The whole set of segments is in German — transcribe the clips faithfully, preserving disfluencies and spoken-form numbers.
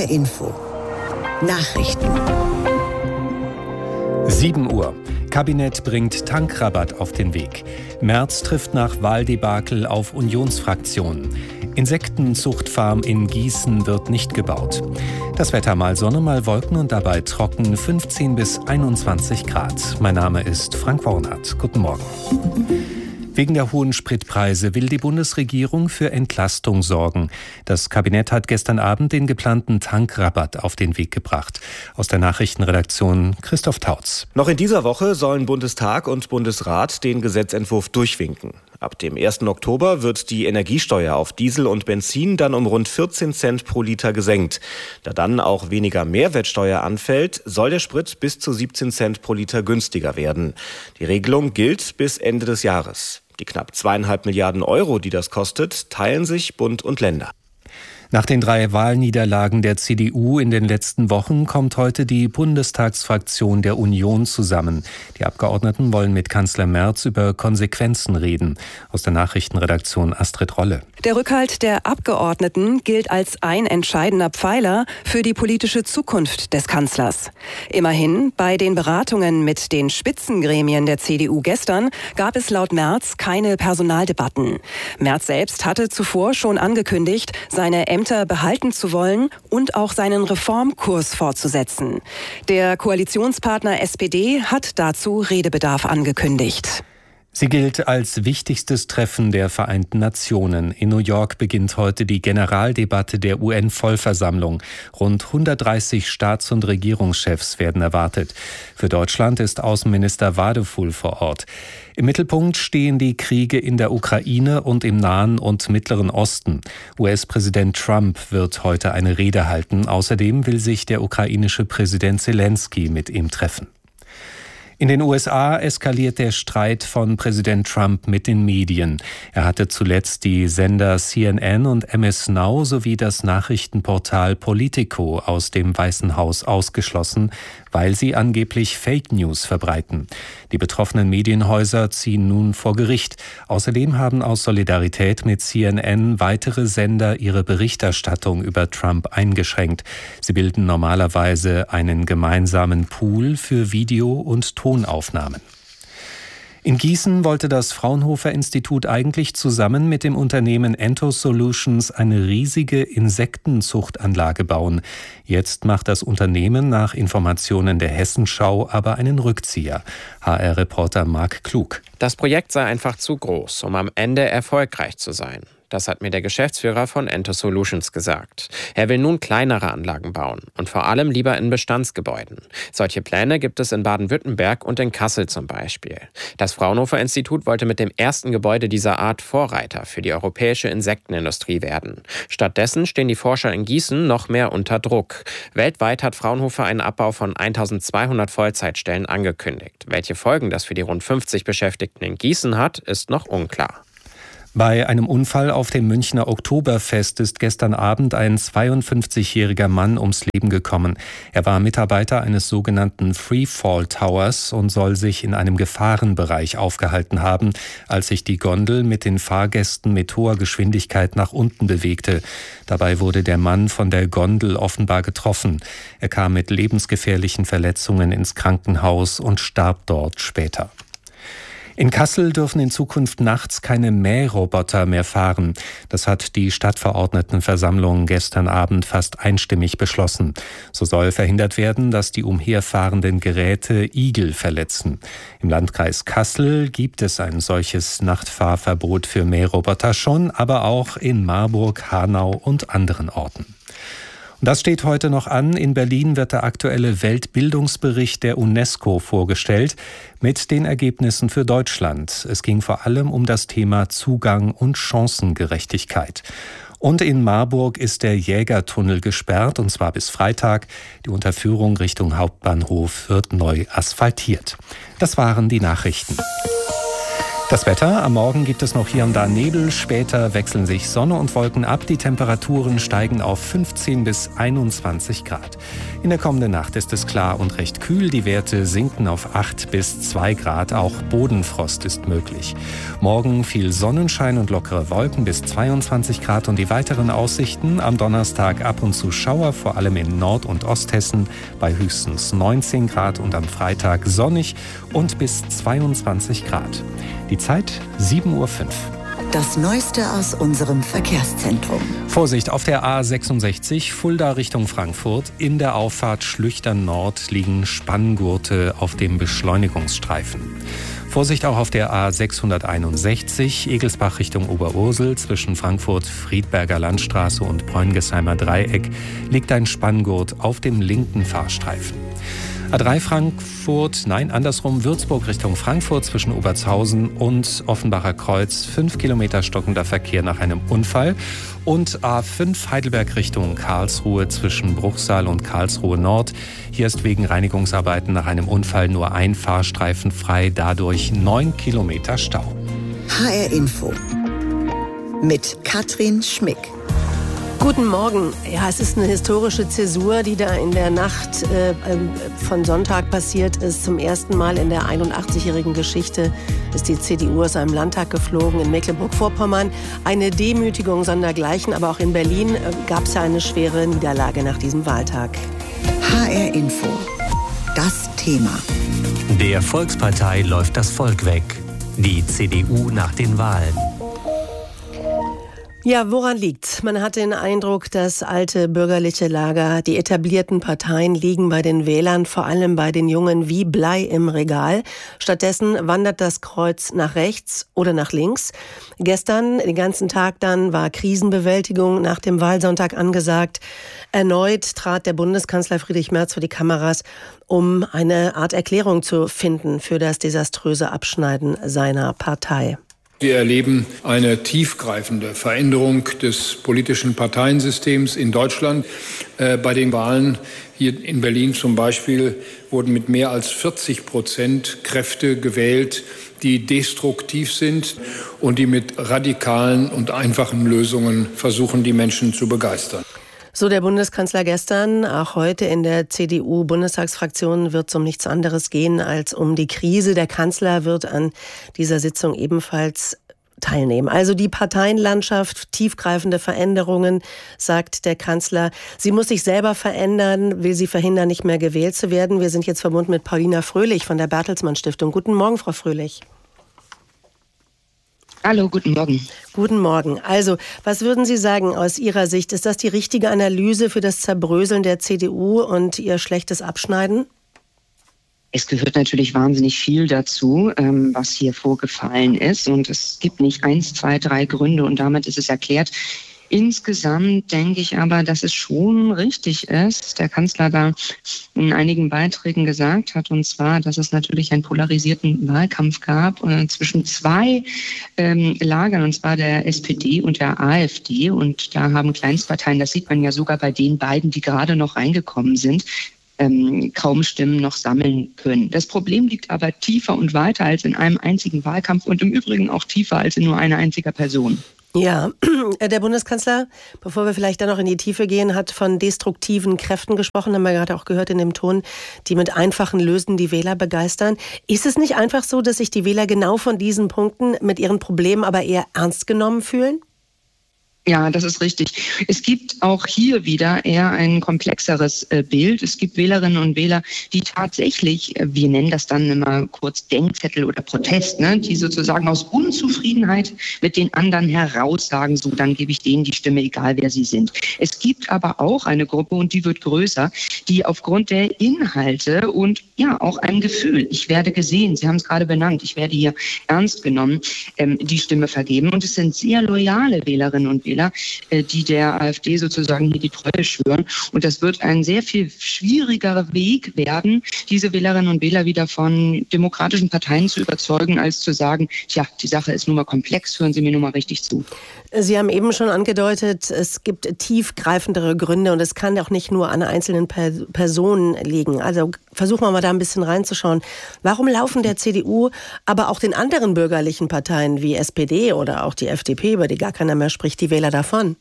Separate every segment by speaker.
Speaker 1: R Info. Nachrichten.
Speaker 2: sieben Uhr. Kabinett bringt Tankrabatt auf den Weg. Merz trifft nach Wahldebakel auf Unionsfraktionen. Insektenzuchtfarm in Gießen wird nicht gebaut. Das Wetter: mal Sonne, mal Wolken und dabei trocken, fünfzehn bis einundzwanzig Grad. Mein Name ist Frank Wornert. Guten Morgen. Wegen der hohen Spritpreise will die Bundesregierung für Entlastung sorgen. Das Kabinett hat gestern Abend den geplanten Tankrabatt auf den Weg gebracht. Aus der Nachrichtenredaktion Christoph Tautz.
Speaker 3: Noch in dieser Woche sollen Bundestag und Bundesrat den Gesetzentwurf durchwinken. Ab dem ersten Oktober wird die Energiesteuer auf Diesel und Benzin dann um rund vierzehn Cent pro Liter gesenkt. Da dann auch weniger Mehrwertsteuer anfällt, soll der Sprit bis zu siebzehn Cent pro Liter günstiger werden. Die Regelung gilt bis Ende des Jahres. Die knapp zweieinhalb Milliarden Euro, die das kostet, teilen sich Bund und Länder.
Speaker 2: Nach den drei Wahlniederlagen der C D U in den letzten Wochen kommt heute die Bundestagsfraktion der Union zusammen. Die Abgeordneten wollen mit Kanzler Merz über Konsequenzen reden. Aus der Nachrichtenredaktion Astrid Rolle.
Speaker 4: Der Rückhalt der Abgeordneten gilt als ein entscheidender Pfeiler für die politische Zukunft des Kanzlers. Immerhin, bei den Beratungen mit den Spitzengremien der C D U gestern gab es laut Merz keine Personaldebatten. Merz selbst hatte zuvor schon angekündigt, seine Ämter behalten zu wollen und auch seinen Reformkurs fortzusetzen. Der Koalitionspartner S P D hat dazu Redebedarf angekündigt.
Speaker 2: Sie gilt als wichtigstes Treffen der Vereinten Nationen. In New York beginnt heute die Generaldebatte der U N-Vollversammlung. Rund hundertdreißig Staats- und Regierungschefs werden erwartet. Für Deutschland ist Außenminister Wadefuhl vor Ort. Im Mittelpunkt stehen die Kriege in der Ukraine und im Nahen und Mittleren Osten. U S-Präsident Trump wird heute eine Rede halten. Außerdem will sich der ukrainische Präsident Zelensky mit ihm treffen. In den U S A eskaliert der Streit von Präsident Trump mit den Medien. Er hatte zuletzt die Sender C N N und M S Now sowie das Nachrichtenportal Politico aus dem Weißen Haus ausgeschlossen, weil sie angeblich Fake News verbreiten. Die betroffenen Medienhäuser ziehen nun vor Gericht. Außerdem haben aus Solidarität mit C N N weitere Sender ihre Berichterstattung über Trump eingeschränkt. Sie bilden normalerweise einen gemeinsamen Pool für Video- und Tonaufnahmen. In Gießen wollte das Fraunhofer Institut eigentlich zusammen mit dem Unternehmen Entos Solutions eine riesige Insektenzuchtanlage bauen. Jetzt macht das Unternehmen nach Informationen der Hessenschau aber einen Rückzieher. H R-Reporter Marc Klug.
Speaker 5: Das Projekt sei einfach zu groß, um am Ende erfolgreich zu sein. Das hat mir der Geschäftsführer von Entos Solutions gesagt. Er will nun kleinere Anlagen bauen und vor allem lieber in Bestandsgebäuden. Solche Pläne gibt es in Baden-Württemberg und in Kassel zum Beispiel. Das Fraunhofer Institut wollte mit dem ersten Gebäude dieser Art Vorreiter für die europäische Insektenindustrie werden. Stattdessen stehen die Forscher in Gießen noch mehr unter Druck. Weltweit hat Fraunhofer einen Abbau von eintausendzweihundert Vollzeitstellen angekündigt. Welche Folgen das für die rund fünfzig Beschäftigten in Gießen hat, ist noch unklar.
Speaker 2: Bei einem Unfall auf dem Münchner Oktoberfest ist gestern Abend ein zweiundfünfzigjähriger Mann ums Leben gekommen. Er war Mitarbeiter eines sogenannten Freefall Towers und soll sich in einem Gefahrenbereich aufgehalten haben, als sich die Gondel mit den Fahrgästen mit hoher Geschwindigkeit nach unten bewegte. Dabei wurde der Mann von der Gondel offenbar getroffen. Er kam mit lebensgefährlichen Verletzungen ins Krankenhaus und starb dort später. In Kassel dürfen in Zukunft nachts keine Mähroboter mehr fahren. Das hat die Stadtverordnetenversammlung gestern Abend fast einstimmig beschlossen. So soll verhindert werden, dass die umherfahrenden Geräte Igel verletzen. Im Landkreis Kassel gibt es ein solches Nachtfahrverbot für Mähroboter schon, aber auch in Marburg, Hanau und anderen Orten. Und das steht heute noch an. In Berlin wird der aktuelle Weltbildungsbericht der UNESCO vorgestellt mit den Ergebnissen für Deutschland. Es ging vor allem um das Thema Zugang und Chancengerechtigkeit. Und in Marburg ist der Jägertunnel gesperrt, und zwar bis Freitag. Die Unterführung Richtung Hauptbahnhof wird neu asphaltiert. Das waren die Nachrichten. Das Wetter: Am Morgen gibt es noch hier und da Nebel, später wechseln sich Sonne und Wolken ab. Die Temperaturen steigen auf fünfzehn bis einundzwanzig Grad. In der kommenden Nacht ist es klar und recht kühl. Die Werte sinken auf acht bis zwei Grad. Auch Bodenfrost ist möglich. Morgen viel Sonnenschein und lockere Wolken bis zweiundzwanzig Grad. Und die weiteren Aussichten: am Donnerstag ab und zu Schauer, vor allem in Nord- und Osthessen bei höchstens neunzehn Grad. Und am Freitag sonnig und bis zweiundzwanzig Grad. Die Zeit sieben Uhr fünf.
Speaker 1: Das Neueste aus unserem Verkehrszentrum.
Speaker 2: Vorsicht auf der A sechsundsechzig, Fulda Richtung Frankfurt. In der Auffahrt Schlüchtern Nord liegen Spanngurte auf dem Beschleunigungsstreifen. Vorsicht auch auf der A sechshunderteinundsechzig, Egelsbach Richtung Oberursel. Zwischen Frankfurt-Friedberger Landstraße und Bräungesheimer Dreieck liegt ein Spanngurt auf dem linken Fahrstreifen. A drei Frankfurt, nein, andersrum, Würzburg Richtung Frankfurt zwischen Obertshausen und Offenbacher Kreuz. Fünf Kilometer stockender Verkehr nach einem Unfall. Und A fünf Heidelberg Richtung Karlsruhe zwischen Bruchsal und Karlsruhe Nord. Hier ist wegen Reinigungsarbeiten nach einem Unfall nur ein Fahrstreifen frei, dadurch neun Kilometer Stau.
Speaker 1: H R Info mit Katrin Schmick.
Speaker 6: Guten Morgen. Ja, es ist eine historische Zäsur, die da in der Nacht äh, von Sonntag passiert ist. Zum ersten Mal in der einundachtzigjährigen Geschichte ist die C D U aus einem Landtag geflogen in Mecklenburg-Vorpommern. Eine Demütigung sondergleichen, aber auch in Berlin äh, gab es ja eine schwere Niederlage nach diesem Wahltag.
Speaker 1: H R Info. Das Thema.
Speaker 7: Der Volkspartei läuft das Volk weg. Die C D U nach den Wahlen.
Speaker 6: Ja, woran liegt's? Man hat den Eindruck, das alte bürgerliche Lager, die etablierten Parteien liegen bei den Wählern, vor allem bei den Jungen, wie Blei im Regal. Stattdessen wandert das Kreuz nach rechts oder nach links. Gestern, den ganzen Tag dann, war Krisenbewältigung nach dem Wahlsonntag angesagt. Erneut trat der Bundeskanzler Friedrich Merz vor die Kameras, um eine Art Erklärung zu finden für das desaströse Abschneiden seiner Partei.
Speaker 8: Wir erleben eine tiefgreifende Veränderung des politischen Parteiensystems in Deutschland. Äh, bei den Wahlen hier in Berlin zum Beispiel wurden mit mehr als vierzig Prozent Kräfte gewählt, die destruktiv sind und die mit radikalen und einfachen Lösungen versuchen, die Menschen zu begeistern.
Speaker 6: So der Bundeskanzler gestern. Auch heute in der C D U-Bundestagsfraktion wird es um nichts anderes gehen als um die Krise. Der Kanzler wird an dieser Sitzung ebenfalls teilnehmen. Also die Parteienlandschaft, tiefgreifende Veränderungen, sagt der Kanzler. Sie muss sich selber verändern, will sie verhindern, nicht mehr gewählt zu werden. Wir sind jetzt verbunden mit Paulina Fröhlich von der Bertelsmann Stiftung. Guten Morgen, Frau Fröhlich.
Speaker 9: Hallo, guten Morgen.
Speaker 6: Guten Morgen. Also, was würden Sie sagen aus Ihrer Sicht? Ist das die richtige Analyse für das Zerbröseln der C D U und ihr schlechtes Abschneiden?
Speaker 9: Es gehört natürlich wahnsinnig viel dazu, was hier vorgefallen ist. Und es gibt nicht eins, zwei, drei Gründe und damit ist es erklärt. Insgesamt denke ich aber, dass es schon richtig ist, der Kanzler da in einigen Beiträgen gesagt hat, und zwar, dass es natürlich einen polarisierten Wahlkampf gab äh, zwischen zwei ähm, Lagern, und zwar der S P D und der AfD. Und da haben Kleinstparteien, das sieht man ja sogar bei den beiden, die gerade noch reingekommen sind, ähm, kaum Stimmen noch sammeln können. Das Problem liegt aber tiefer und weiter als in einem einzigen Wahlkampf und im Übrigen auch tiefer als in nur einer einzigen Person.
Speaker 6: Ja, der Bundeskanzler, bevor wir vielleicht dann noch in die Tiefe gehen, hat von destruktiven Kräften gesprochen, haben wir gerade auch gehört in dem Ton, die mit einfachen Lösungen die Wähler begeistern. Ist es nicht einfach so, dass sich die Wähler genau von diesen Punkten mit ihren Problemen aber eher ernst genommen fühlen?
Speaker 9: Ja, das ist richtig. Es gibt auch hier wieder eher ein komplexeres äh, Bild. Es gibt Wählerinnen und Wähler, die tatsächlich, äh, wir nennen das dann immer kurz Denkzettel oder Protest, ne, die sozusagen aus Unzufriedenheit mit den anderen heraus sagen, so, dann gebe ich denen die Stimme, egal wer sie sind. Es gibt aber auch eine Gruppe, und die wird größer, die aufgrund der Inhalte und ja auch einem Gefühl, ich werde gesehen, Sie haben es gerade benannt, ich werde hier ernst genommen, ähm, die Stimme vergeben. Und es sind sehr loyale Wählerinnen und Wähler, Wähler, die der AfD sozusagen hier die Treue schwören. Und das wird ein sehr viel schwierigerer Weg werden, diese Wählerinnen und Wähler wieder von demokratischen Parteien zu überzeugen, als zu sagen, tja, die Sache ist nun mal komplex, hören Sie mir nun mal richtig zu.
Speaker 6: Sie haben eben schon angedeutet, es gibt tiefgreifendere Gründe und es kann auch nicht nur an einzelnen per- Personen liegen. Also versuchen wir mal da ein bisschen reinzuschauen. Warum laufen der C D U, aber auch den anderen bürgerlichen Parteien wie S P D oder auch die F D P, über die gar keiner mehr spricht, die Wähler davon?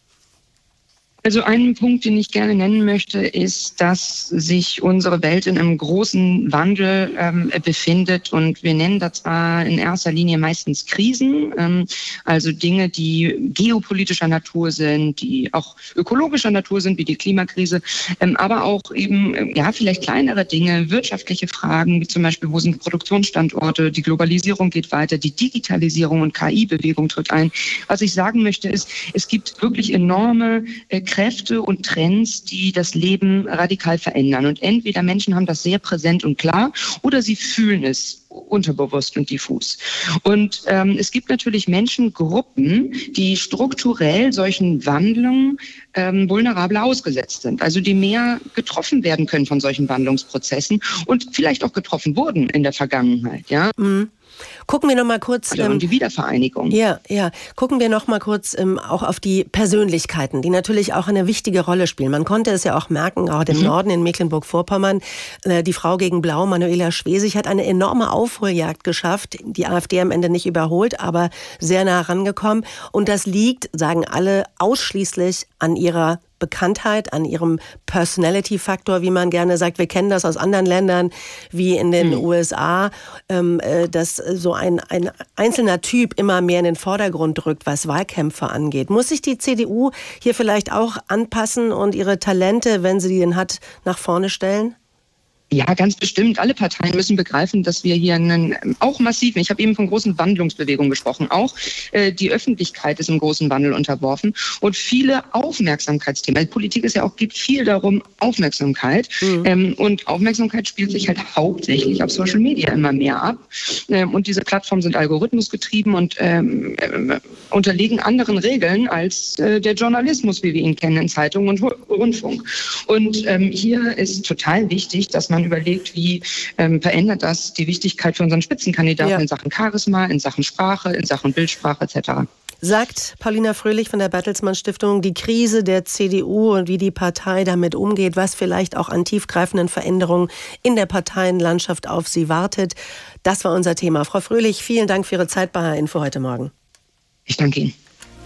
Speaker 9: Also einen Punkt, den ich gerne nennen möchte, ist, dass sich unsere Welt in einem großen Wandel ähm, befindet. Und wir nennen das zwar in erster Linie meistens Krisen, ähm, also Dinge, die geopolitischer Natur sind, die auch ökologischer Natur sind, wie die Klimakrise, ähm, aber auch eben ja vielleicht kleinere Dinge, wirtschaftliche Fragen, wie zum Beispiel, wo sind Produktionsstandorte, die Globalisierung geht weiter, die Digitalisierung und K I-Bewegung tritt ein. Was ich sagen möchte, ist, es gibt wirklich enorme äh, Kräfte und Trends, die das Leben radikal verändern. Und entweder Menschen haben das sehr präsent und klar oder sie fühlen es unterbewusst und diffus. Und ähm, es gibt natürlich Menschengruppen, die strukturell solchen Wandlungen ähm, vulnerabler ausgesetzt sind. Also die mehr getroffen werden können von solchen Wandlungsprozessen und vielleicht auch getroffen wurden in der Vergangenheit. Ja.
Speaker 6: Mhm. Gucken wir noch mal kurz
Speaker 9: also, ähm, die Wiedervereinigung.
Speaker 6: Ja, ja. Gucken wir noch mal kurz ähm, auch auf die Persönlichkeiten, die natürlich auch eine wichtige Rolle spielen. Man konnte es ja auch merken, gerade im mhm. Norden in Mecklenburg-Vorpommern, äh, die Frau gegen Blau, Manuela Schwesig, hat eine enorme Aufholjagd geschafft. Die AfD am Ende nicht überholt, aber sehr nah rangekommen. Und das liegt, sagen alle, ausschließlich an ihrer Bekanntheit, an ihrem Personality-Faktor, wie man gerne sagt. Wir kennen das aus anderen Ländern, wie in den mhm. U S A, ähm, äh, dass so ein, ein einzelner Typ immer mehr in den Vordergrund rückt, was Wahlkämpfe angeht. Muss sich die C D U hier vielleicht auch anpassen und ihre Talente, wenn sie die denn hat, nach vorne stellen?
Speaker 9: Ja, ganz bestimmt. Alle Parteien müssen begreifen, dass wir hier einen auch massiven, ich habe eben von großen Wandlungsbewegungen gesprochen, auch äh, die Öffentlichkeit ist im großen Wandel unterworfen und viele Aufmerksamkeitsthemen. Politik ist ja auch, geht viel darum, Aufmerksamkeit. Mhm. Ähm, und Aufmerksamkeit spielt sich halt hauptsächlich auf Social Media immer mehr ab. Ähm, und diese Plattformen sind algorithmusgetrieben und ähm, äh, unterliegen anderen Regeln als äh, der Journalismus, wie wir ihn kennen in Zeitungen und Rundfunk. Und ähm, hier ist total wichtig, dass man überlegt, wie ähm, verändert das die Wichtigkeit für unseren Spitzenkandidaten ja. in Sachen Charisma, in Sachen Sprache, in Sachen Bildsprache et cetera.
Speaker 6: Sagt Paulina Fröhlich von der Bertelsmann Stiftung, die Krise der C D U und wie die Partei damit umgeht, was vielleicht auch an tiefgreifenden Veränderungen in der Parteienlandschaft auf sie wartet. Das war unser Thema. Frau Fröhlich, vielen Dank für Ihre Zeit bei H R Info heute Morgen.
Speaker 9: Ich danke Ihnen.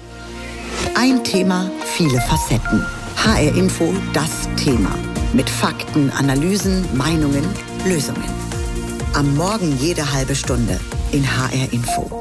Speaker 1: Ein Thema, viele Facetten. H R Info, das Thema. Mit Fakten, Analysen, Meinungen, Lösungen. Am Morgen jede halbe Stunde in H R Info.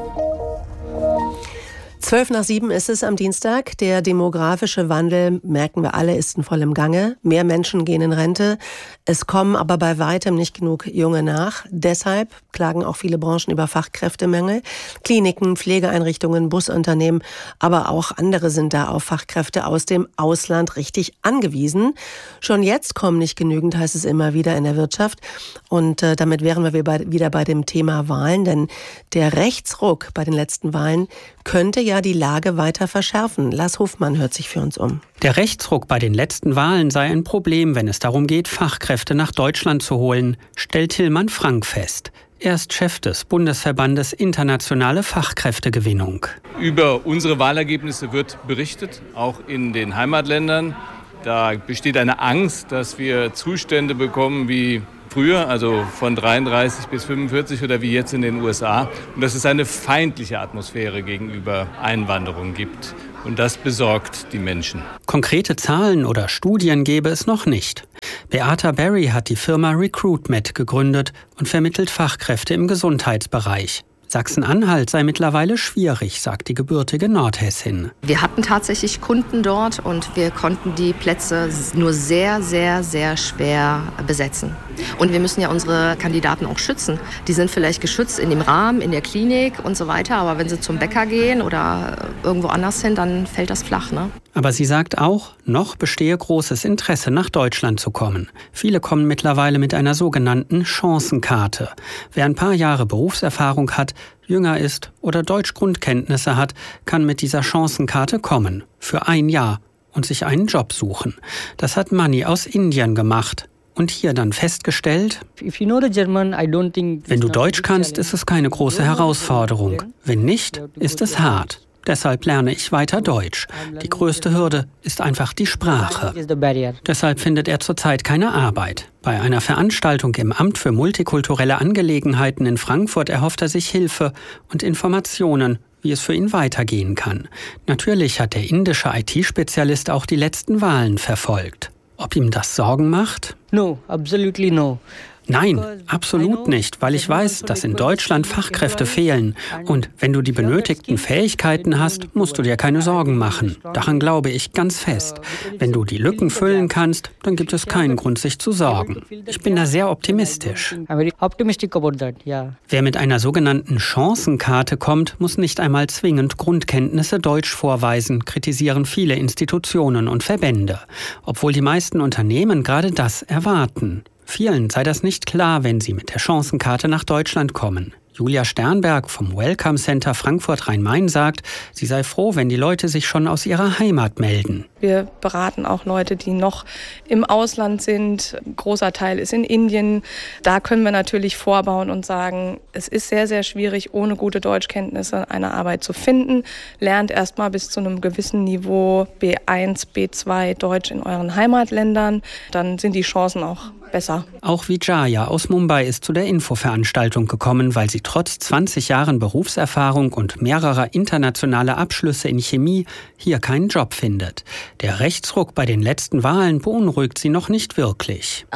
Speaker 6: Zwölf nach sieben ist es am Dienstag. Der demografische Wandel, merken wir alle, ist in vollem Gange. Mehr Menschen gehen in Rente. Es kommen aber bei weitem nicht genug Junge nach. Deshalb klagen auch viele Branchen über Fachkräftemangel. Kliniken, Pflegeeinrichtungen, Busunternehmen, aber auch andere sind da auf Fachkräfte aus dem Ausland richtig angewiesen. Schon jetzt kommen nicht genügend, heißt es immer wieder in der Wirtschaft. Und äh, damit wären wir wieder bei dem Thema Wahlen, denn der Rechtsruck bei den letzten Wahlen könnte ja die Lage weiter verschärfen. Lars Hofmann hört sich für uns um.
Speaker 10: Der Rechtsruck bei den letzten Wahlen sei ein Problem, wenn es darum geht, Fachkräfte nach Deutschland zu holen, stellt Tillmann Frank fest. Er ist Chef des Bundesverbandes Internationale Fachkräftegewinnung.
Speaker 11: Über unsere Wahlergebnisse wird berichtet, auch in den Heimatländern. Da besteht eine Angst, dass wir Zustände bekommen wie früher, also von dreiunddreißig bis fünfundvierzig oder wie jetzt in den U S A. Und dass es eine feindliche Atmosphäre gegenüber Einwanderung gibt. Und das besorgt die Menschen.
Speaker 10: Konkrete Zahlen oder Studien gäbe es noch nicht. Beata Berry hat die Firma RecruitMed gegründet und vermittelt Fachkräfte im Gesundheitsbereich. Sachsen-Anhalt sei mittlerweile schwierig, sagt die gebürtige Nordhessin.
Speaker 12: Wir hatten tatsächlich Kunden dort und wir konnten die Plätze nur sehr, sehr, sehr schwer besetzen. Und wir müssen ja unsere Kandidaten auch schützen. Die sind vielleicht geschützt in dem Rahmen, in der Klinik und so weiter, aber wenn sie zum Bäcker gehen oder irgendwo anders hin, dann fällt das flach, ne?
Speaker 10: Aber sie sagt auch, noch bestehe großes Interesse, nach Deutschland zu kommen. Viele kommen mittlerweile mit einer sogenannten Chancenkarte. Wer ein paar Jahre Berufserfahrung hat, jünger ist oder Deutschgrundkenntnisse hat, kann mit dieser Chancenkarte kommen. Für ein Jahr und sich einen Job suchen. Das hat Mani aus Indien gemacht. Und hier dann festgestellt, wenn du Deutsch kannst, ist es keine große Herausforderung. Wenn nicht, ist es hart. Deshalb lerne ich weiter Deutsch. Die größte Hürde ist einfach die Sprache. Deshalb findet er zurzeit keine Arbeit. Bei einer Veranstaltung im Amt für multikulturelle Angelegenheiten in Frankfurt erhofft er sich Hilfe und Informationen, wie es für ihn weitergehen kann. Natürlich hat der indische I T-Spezialist auch die letzten Wahlen verfolgt. Ob ihm das Sorgen macht?
Speaker 13: No, absolutely no.
Speaker 10: Nein, absolut nicht, weil ich weiß, dass in Deutschland Fachkräfte fehlen. Und wenn du die benötigten Fähigkeiten hast, musst du dir keine Sorgen machen. Daran glaube ich ganz fest. Wenn du die Lücken füllen kannst, dann gibt es keinen Grund, sich zu sorgen. Ich bin da sehr optimistisch. Wer mit einer sogenannten Chancenkarte kommt, muss nicht einmal zwingend Grundkenntnisse Deutsch vorweisen, kritisieren viele Institutionen und Verbände. Obwohl die meisten Unternehmen gerade das erwarten. Vielen sei das nicht klar, wenn sie mit der Chancenkarte nach Deutschland kommen. Julia Sternberg vom Welcome Center Frankfurt Rhein-Main sagt, sie sei froh, wenn die Leute sich schon aus ihrer Heimat melden.
Speaker 14: Wir beraten auch Leute, die noch im Ausland sind. Ein großer Teil ist in Indien. Da können wir natürlich vorbauen und sagen, es ist sehr, sehr schwierig, ohne gute Deutschkenntnisse eine Arbeit zu finden. Lernt erst mal bis zu einem gewissen Niveau B eins, B zwei Deutsch in euren Heimatländern. Dann sind die Chancen auch besser.
Speaker 10: Auch Vijaya aus Mumbai ist zu der Infoveranstaltung gekommen, weil sie trotz zwanzig Jahren Berufserfahrung und mehrerer internationaler Abschlüsse in Chemie hier keinen Job findet. Der Rechtsruck bei den letzten Wahlen beunruhigt sie noch nicht wirklich.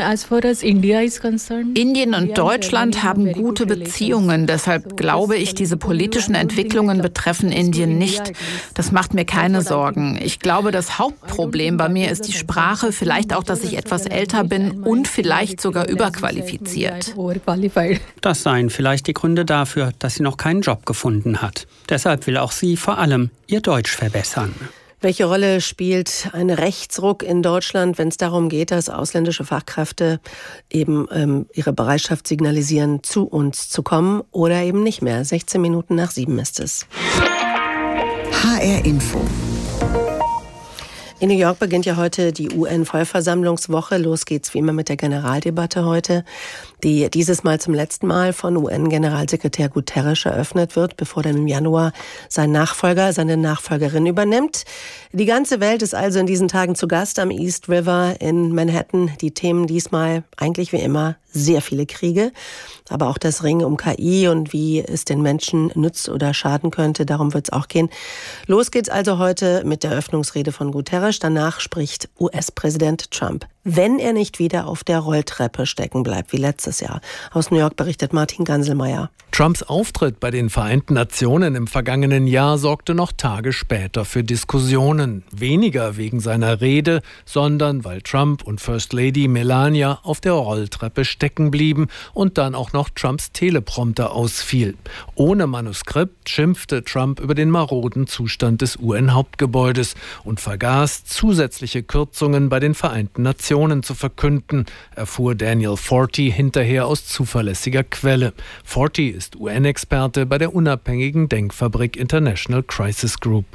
Speaker 15: Indien und Deutschland haben gute Beziehungen. Deshalb glaube ich, diese politischen Entwicklungen betreffen Indien nicht. Das macht mir keine Sorgen. Ich glaube, das Hauptproblem bei mir ist die Sprache, vielleicht auch, dass ich etwas älter bin und vielleicht sogar überqualifiziert.
Speaker 10: Das seien vielleicht die Gründe dafür, dass sie noch keinen Job gefunden hat. Deshalb will auch sie vor allem ihr Deutsch verbessern.
Speaker 6: Welche Rolle spielt ein Rechtsruck in Deutschland, wenn es darum geht, dass ausländische Fachkräfte eben ähm, ihre Bereitschaft signalisieren, zu uns zu kommen oder eben nicht mehr? sechzehn Minuten nach sieben ist es.
Speaker 1: H R Info.
Speaker 6: In New York beginnt ja heute die U N-Vollversammlungswoche. Los geht's wie immer mit der Generaldebatte heute, die dieses Mal zum letzten Mal von U N-Generalsekretär Guterres eröffnet wird, bevor dann im Januar sein Nachfolger, seine Nachfolgerin übernimmt. Die ganze Welt ist also in diesen Tagen zu Gast am East River in Manhattan. Die Themen diesmal eigentlich wie immer sehr viele Kriege, aber auch das Ringen um K I und wie es den Menschen nützt oder schaden könnte. Darum wird es auch gehen. Los geht's also heute mit der Eröffnungsrede von Guterres. Danach spricht U S-Präsident Trump, wenn er nicht wieder auf der Rolltreppe stecken bleibt, wie letztes Jahr. Aus New York berichtet Martin Ganselmeier.
Speaker 16: Trumps Auftritt bei den Vereinten Nationen im vergangenen Jahr sorgte noch Tage später für Diskussionen. Weniger wegen seiner Rede, sondern weil Trump und First Lady Melania auf der Rolltreppe stecken blieben und dann auch noch Trumps Teleprompter ausfiel. Ohne Manuskript schimpfte Trump über den maroden Zustand des U N-Hauptgebäudes und vergaß, zusätzliche Kürzungen bei den Vereinten Nationen zu verkünden, erfuhr Daniel Forti hinterher aus zuverlässiger Quelle. Forti ist U N-Experte bei der unabhängigen Denkfabrik International Crisis Group.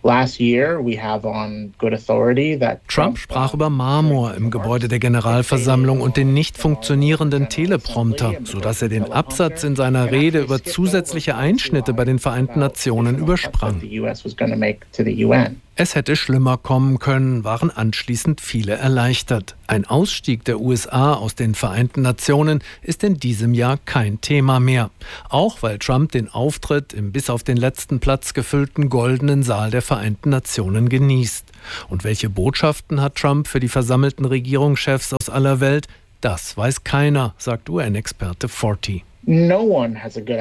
Speaker 16: Trump sprach über Marmor im Gebäude der Generalversammlung und den nicht funktionierenden Teleprompter, sodass er den Absatz in seiner Rede über zusätzliche Einschnitte bei den Vereinten Nationen übersprang. Es hätte schlimmer kommen können, waren anschließend viele erleichtert. Ein Ausstieg der U S A aus den Vereinten Nationen ist in diesem Jahr kein Thema mehr. Auch weil Trump den Auftritt im bis auf den letzten Platz gefüllten Goldenen Saal der Vereinten Nationen genießt. Und welche Botschaften hat Trump für die versammelten Regierungschefs aus aller Welt? Das weiß keiner, sagt U N-Experte Forti.
Speaker 17: Niemand,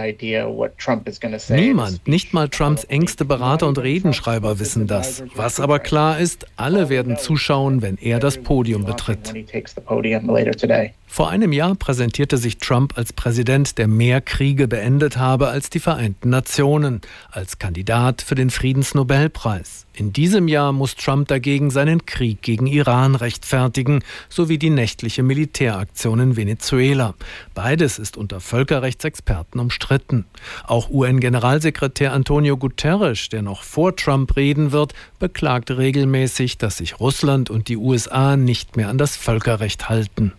Speaker 16: nicht mal Trumps engste Berater und Redenschreiber wissen das. Was aber klar ist, alle werden zuschauen, wenn er das Podium betritt. Vor einem Jahr präsentierte sich Trump als Präsident, der mehr Kriege beendet habe als die Vereinten Nationen, als Kandidat für den Friedensnobelpreis. In diesem Jahr muss Trump dagegen seinen Krieg gegen Iran rechtfertigen, sowie die nächtliche Militäraktion in Venezuela. Beides ist unter Völkerrechtsexperten umstritten. Auch U N-Generalsekretär Antonio Guterres, der noch vor Trump reden wird, beklagt regelmäßig, dass sich Russland und die U S A nicht mehr an das Völkerrecht halten.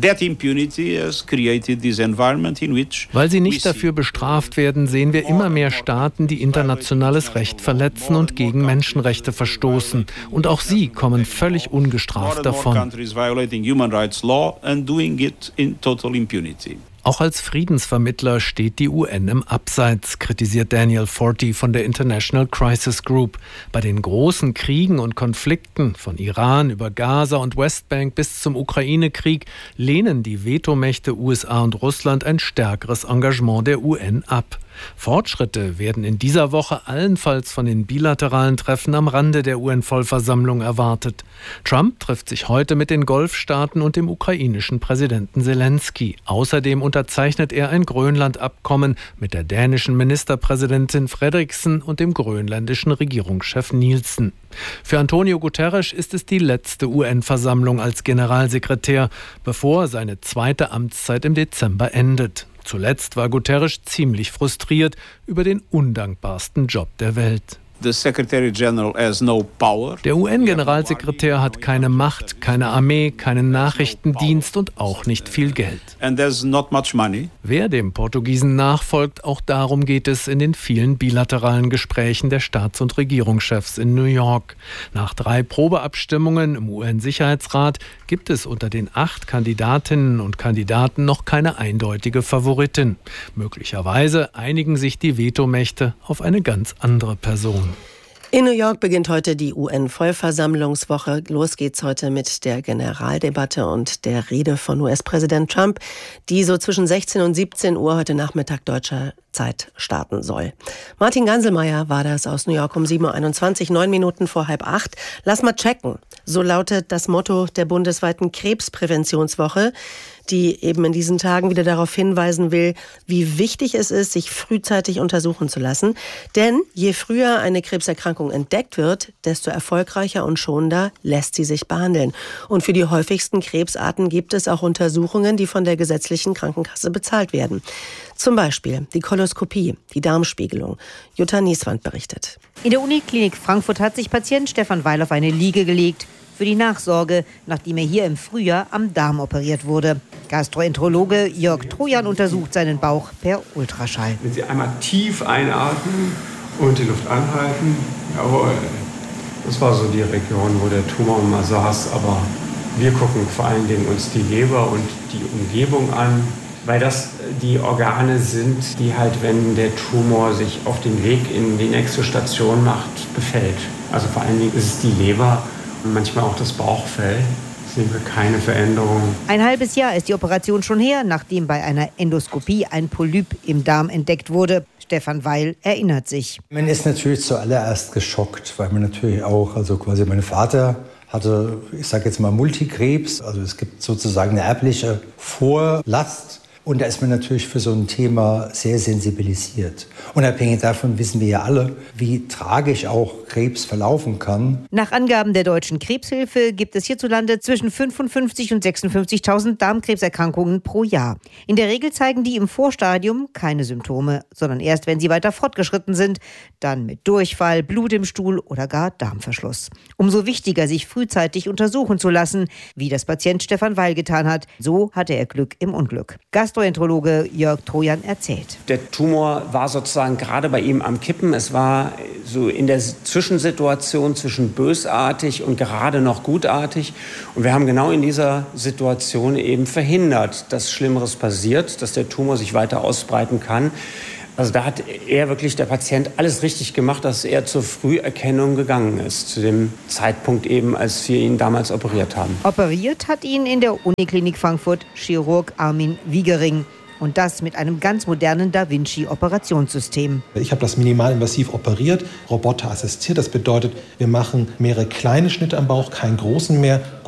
Speaker 16: Weil sie nicht dafür bestraft werden, sehen wir immer mehr Staaten, die internationales Recht verletzen und gegen Menschenrechte verstoßen. Und auch sie kommen völlig ungestraft davon. Auch als Friedensvermittler steht die U N im Abseits, kritisiert Daniel Forti von der International Crisis Group. Bei den großen Kriegen und Konflikten, von Iran über Gaza und Westbank bis zum Ukraine-Krieg, lehnen die Vetomächte U S A und Russland ein stärkeres Engagement der U N ab. Fortschritte werden in dieser Woche allenfalls von den bilateralen Treffen am Rande der U N-Vollversammlung erwartet. Trump trifft sich heute mit den Golfstaaten und dem ukrainischen Präsidenten Zelensky. Außerdem unterzeichnet er ein Grönland-Abkommen mit der dänischen Ministerpräsidentin Frederiksen und dem grönländischen Regierungschef Nielsen. Für Antonio Guterres ist es die letzte U N-Versammlung als Generalsekretär, bevor seine zweite Amtszeit im Dezember endet. Zuletzt war Guterres ziemlich frustriert über den undankbarsten Job der Welt. Der U N-Generalsekretär hat keine Macht, keine Armee, keinen Nachrichtendienst und auch nicht viel Geld. Wer dem Portugiesen nachfolgt, auch darum geht es in den vielen bilateralen Gesprächen der Staats- und Regierungschefs in New York. Nach drei Probeabstimmungen im U N-Sicherheitsrat gibt es unter den acht Kandidatinnen und Kandidaten noch keine eindeutige Favoritin. Möglicherweise einigen sich die Vetomächte auf eine ganz andere Person.
Speaker 6: In New York beginnt heute die U N-Vollversammlungswoche. Los geht's heute mit der Generaldebatte und der Rede von U S-Präsident Trump, die so zwischen sechzehn und siebzehn Uhr heute Nachmittag deutscher Zeit starten soll. Martin Ganselmeier war das aus New York um sieben Uhr einundzwanzig, neun Minuten vor halb acht. Lass mal checken. So lautet das Motto der bundesweiten Krebspräventionswoche, die eben in diesen Tagen wieder darauf hinweisen will, wie wichtig es ist, sich frühzeitig untersuchen zu lassen. Denn je früher eine Krebserkrankung entdeckt wird, desto erfolgreicher und schonender lässt sie sich behandeln. Und für die häufigsten Krebsarten gibt es auch Untersuchungen, die von der gesetzlichen Krankenkasse bezahlt werden. Zum Beispiel die Koloskopie, die Darmspiegelung. Jutta Nieswand berichtet.
Speaker 13: In der Uniklinik Frankfurt hat sich Patient Stefan Weil auf eine Liege gelegt für die Nachsorge, nachdem er hier im Frühjahr am Darm operiert wurde. Gastroenterologe Jörg Trojan untersucht seinen Bauch per Ultraschall.
Speaker 17: Wenn Sie einmal tief einatmen und die Luft anhalten, jawohl, das war so die Region, wo der Tumor mal saß, aber wir gucken vor allen Dingen uns die Leber und die Umgebung an, weil das die Organe sind, die halt, wenn der Tumor sich auf den Weg in die nächste Station macht, befällt. Also vor allen Dingen ist es die Leber und manchmal auch das Bauchfell. Sehen wir keine Veränderung.
Speaker 13: Ein halbes Jahr ist die Operation schon her, nachdem bei einer Endoskopie ein Polyp im Darm entdeckt wurde. Stefan Weil erinnert sich.
Speaker 18: Man ist natürlich zuallererst geschockt, weil man natürlich auch, also quasi mein Vater hatte, ich sage jetzt mal Multikrebs. Also es gibt sozusagen eine erbliche Vorlast. Und da ist man natürlich für so ein Thema sehr sensibilisiert. Unabhängig davon wissen wir ja alle, wie tragisch auch Krebs verlaufen kann.
Speaker 13: Nach Angaben der Deutschen Krebshilfe gibt es hierzulande zwischen fünfundfünfzigtausend und sechsundfünfzigtausend Darmkrebserkrankungen pro Jahr. In der Regel zeigen die im Vorstadium keine Symptome, sondern erst, wenn sie weiter fortgeschritten sind, dann mit Durchfall, Blut im Stuhl oder gar Darmverschluss. Umso wichtiger, sich frühzeitig untersuchen zu lassen, wie das Patient Stefan Weil getan hat. So hatte er Glück im Unglück. Gastroenterologe Jörg Trojan erzählt.
Speaker 17: Der Tumor war sozusagen gerade bei ihm am Kippen. Es war so in der Zwischensituation zwischen bösartig und gerade noch gutartig. Und wir haben genau in dieser Situation eben verhindert, dass Schlimmeres passiert, dass der Tumor sich weiter ausbreiten kann. Also da hat er wirklich, der Patient, alles richtig gemacht, dass er zur Früherkennung gegangen ist, zu dem Zeitpunkt eben, als wir ihn damals operiert haben.
Speaker 13: Operiert hat ihn in der Uniklinik Frankfurt Chirurg Armin Wiegering. Und das mit einem ganz modernen Da Vinci-Operationssystem.
Speaker 19: Ich habe das minimalinvasiv operiert, Roboter assistiert. Das bedeutet, wir machen mehrere kleine Schnitte am Bauch, keinen großen mehr,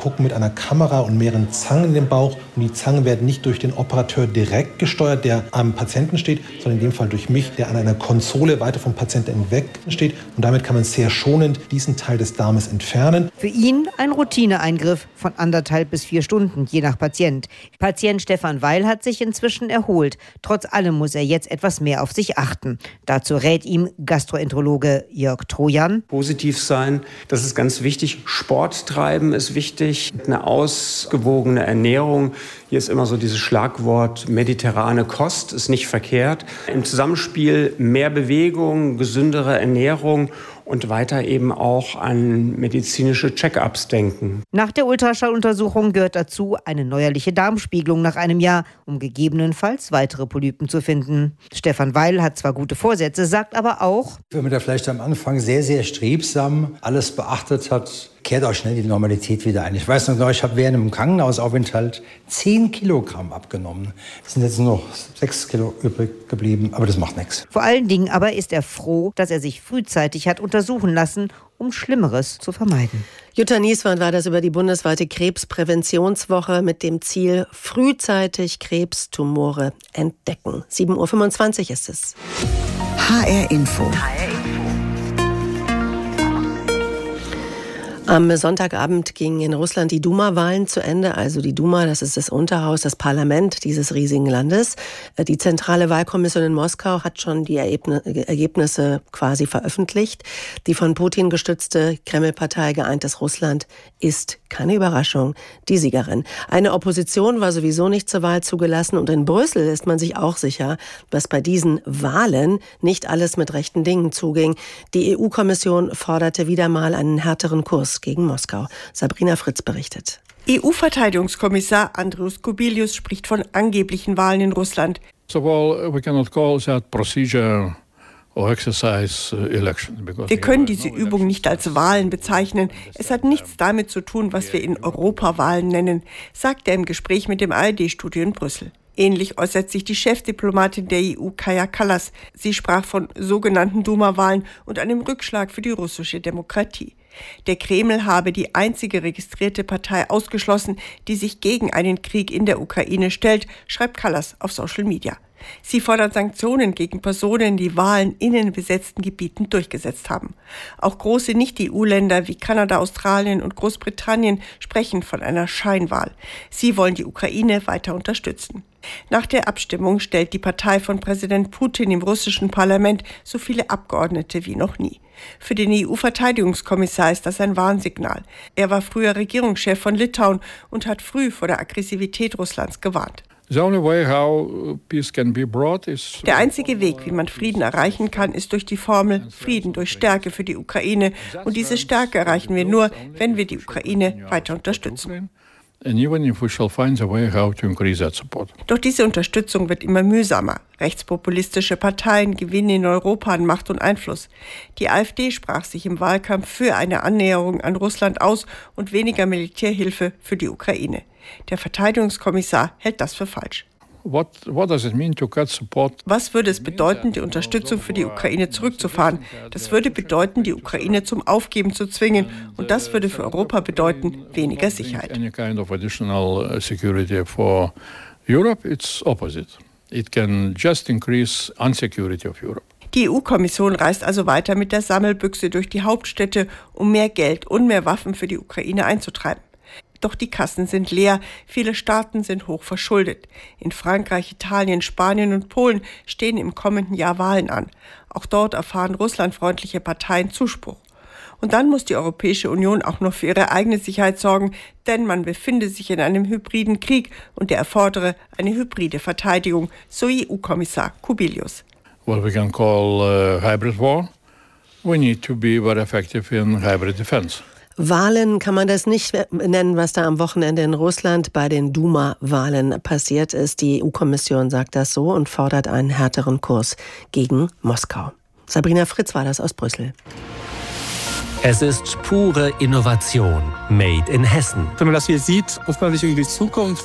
Speaker 19: gucken mit einer Kamera und mehreren Zangen in den Bauch. Und die Zangen werden nicht durch den Operateur direkt gesteuert, der am Patienten steht, sondern in dem Fall durch mich, der an einer Konsole weiter vom Patienten hinweg steht. Und damit kann man sehr schonend diesen Teil des Darmes entfernen.
Speaker 13: Für ihn ein Routineeingriff von anderthalb bis vier Stunden, je nach Patient. Patient Stefan Weil hat sich inzwischen erholt. Trotz allem muss er jetzt etwas mehr auf sich achten. Dazu rät ihm Gastroenterologe Jörg Trojan.
Speaker 17: Positiv sein, das ist ganz wichtig. Sport treiben ist wichtig. Eine ausgewogene Ernährung. Hier ist immer so dieses Schlagwort mediterrane Kost, ist nicht verkehrt. Im Zusammenspiel mehr Bewegung, gesündere Ernährung und weiter eben auch an medizinische Check-ups denken.
Speaker 13: Nach der Ultraschalluntersuchung gehört dazu eine neuerliche Darmspiegelung nach einem Jahr, um gegebenenfalls weitere Polypen zu finden. Stefan Weil hat zwar gute Vorsätze, sagt aber auch:
Speaker 18: Wenn man da vielleicht am Anfang sehr, sehr strebsam alles beachtet hat, kehrt auch schnell die Normalität wieder ein. Ich weiß noch genau, ich habe während einem Krankenhausaufenthalt zehn Kilogramm abgenommen. Es sind jetzt nur noch sechs Kilo übrig geblieben, aber das macht nichts.
Speaker 13: Vor allen Dingen aber ist er froh, dass er sich frühzeitig hat untersuchen lassen, um Schlimmeres zu vermeiden.
Speaker 6: Jutta Nieswand war das über die bundesweite Krebspräventionswoche mit dem Ziel, frühzeitig Krebstumore entdecken. sieben Uhr fünfundzwanzig ist es.
Speaker 1: H R Info.
Speaker 6: Am Sonntagabend gingen in Russland die Duma-Wahlen zu Ende. Also die Duma, das ist das Unterhaus, das Parlament dieses riesigen Landes. Die zentrale Wahlkommission in Moskau hat schon die Ergebnisse quasi veröffentlicht. Die von Putin gestützte Kreml-Partei Geeintes Russland ist, keine Überraschung, die Siegerin. Eine Opposition war sowieso nicht zur Wahl zugelassen. Und in Brüssel ist man sich auch sicher, dass bei diesen Wahlen nicht alles mit rechten Dingen zuging. Die E U-Kommission forderte wieder mal einen härteren Kurs gegen Moskau. Sabrina Fritz berichtet.
Speaker 20: E U-Verteidigungskommissar Andrius Kubilius spricht von angeblichen Wahlen in Russland.
Speaker 8: So, well, we cannot call that procedure or exercise election.
Speaker 20: Wir können diese Übung nicht als Wahlen bezeichnen. Es hat nichts damit zu tun, was wir in Europawahlen nennen, sagt er im Gespräch mit dem A R D-Studio in Brüssel. Ähnlich äußert sich die Chefdiplomatin der E U, Kaja Kallas. Sie sprach von sogenannten Duma-Wahlen und einem Rückschlag für die russische Demokratie. Der Kreml habe die einzige registrierte Partei ausgeschlossen, die sich gegen einen Krieg in der Ukraine stellt, schreibt Kallas auf Social Media. Sie fordert Sanktionen gegen Personen, die Wahlen in den besetzten Gebieten durchgesetzt haben. Auch große Nicht-E U-Länder wie Kanada, Australien und Großbritannien sprechen von einer Scheinwahl. Sie wollen die Ukraine weiter unterstützen. Nach der Abstimmung stellt die Partei von Präsident Putin im russischen Parlament so viele Abgeordnete wie noch nie. Für den E U-Verteidigungskommissar ist das ein Warnsignal. Er war früher Regierungschef von Litauen und hat früh vor der Aggressivität Russlands gewarnt.
Speaker 8: The only way how peace can be brought is
Speaker 20: Der einzige Weg, wie man Frieden erreichen kann, ist durch die Formel Frieden durch Stärke für die Ukraine. Und diese Stärke erreichen wir nur, wenn wir die Ukraine weiter unterstützen.
Speaker 8: And even if we shall find a way how to increase that support.
Speaker 20: Doch diese Unterstützung wird immer mühsamer. Rechtspopulistische Parteien gewinnen in Europa an Macht und Einfluss. Die AfD sprach sich im Wahlkampf für eine Annäherung an Russland aus und weniger Militärhilfe für die Ukraine. Der Verteidigungskommissar hält das für falsch.
Speaker 8: What, what does it mean to cut support?
Speaker 20: Was würde es bedeuten, die Unterstützung für die Ukraine zurückzufahren? Das würde bedeuten, die Ukraine zum Aufgeben zu zwingen. Und das würde für Europa bedeuten, weniger Sicherheit.
Speaker 8: Any kind of additional security for Europe, it's opposite. It can just increase insecurity of Europe.
Speaker 20: Die E U-Kommission reist also weiter mit der Sammelbüchse durch die Hauptstädte, um mehr Geld und mehr Waffen für die Ukraine einzutreiben. Doch die Kassen sind leer, viele Staaten sind hoch verschuldet. In Frankreich, Italien, Spanien und Polen stehen im kommenden Jahr Wahlen an. Auch dort erfahren russlandfreundliche Parteien Zuspruch. Und dann muss die Europäische Union auch noch für ihre eigene Sicherheit sorgen, denn man befinde sich in einem hybriden Krieg und der erfordere eine hybride Verteidigung, so E U-Kommissar Kubilius.
Speaker 8: What we can call uh, hybrid war. We need to be very effective in hybrid defense.
Speaker 6: Wahlen kann man das nicht nennen, was da am Wochenende in Russland bei den Duma-Wahlen passiert ist. Die E U-Kommission sagt das so und fordert einen härteren Kurs gegen Moskau. Sabrina Fritz war das aus Brüssel.
Speaker 7: Es ist pure Innovation. Made in Hessen.
Speaker 21: Wenn man das hier sieht, muss man sich in die Zukunft